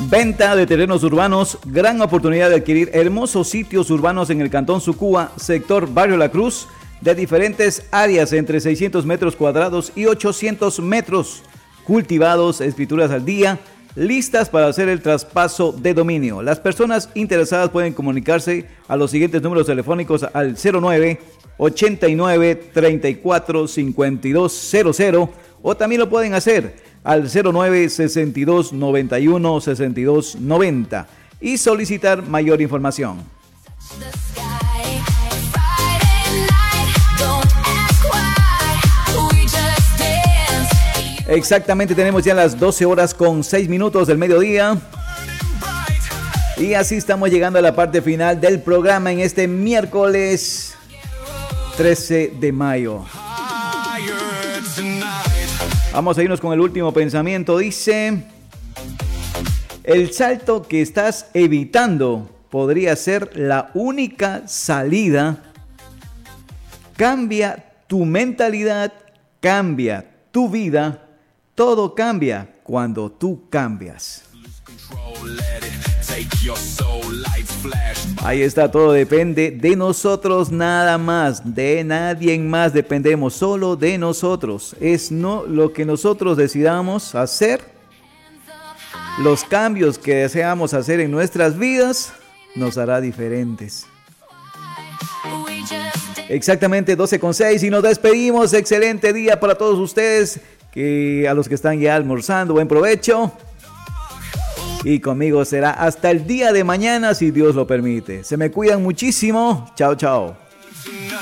Venta de terrenos urbanos, gran oportunidad de adquirir hermosos sitios urbanos en el Cantón Sucúa, sector Barrio La Cruz, de diferentes áreas entre 600 metros cuadrados y 800 metros, cultivados, escrituras al día, listas para hacer el traspaso de dominio. Las personas interesadas pueden comunicarse a los siguientes números telefónicos al 09 89 34 5200 o también lo pueden hacer al 09 62 91 62 90 y solicitar mayor información. Exactamente, tenemos ya las 12 horas con 6 minutos del mediodía. Y así estamos llegando a la parte final del programa en este miércoles 13 de mayo. Vamos a irnos con el último pensamiento. Dice: el salto que estás evitando podría ser la única salida. Cambia tu mentalidad, cambia tu vida. Todo cambia cuando tú cambias. Ahí está, todo depende de nosotros nada más, de nadie más dependemos, solo de nosotros. Es no lo que nosotros decidamos hacer, los cambios que deseamos hacer en nuestras vidas nos hará diferentes. Exactamente 12:06 y nos despedimos. Excelente día para todos ustedes, a los que están ya almorzando, buen provecho. Y conmigo será hasta el día de mañana, si Dios lo permite. Se me cuidan muchísimo. Chao, chao.